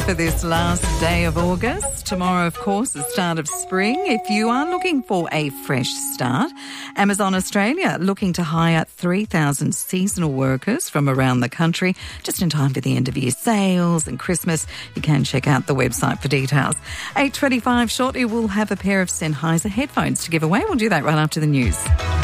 for this last day of August. Tomorrow, of course, the start of spring. If you are looking for a fresh start, Amazon Australia looking to hire 3,000 seasonal workers from around the country just in time for the end of year sales and Christmas. You can check out the website for details. 8:25 shortly, we'll have a pair of Sennheiser headphones to give away. We'll do that right after the news.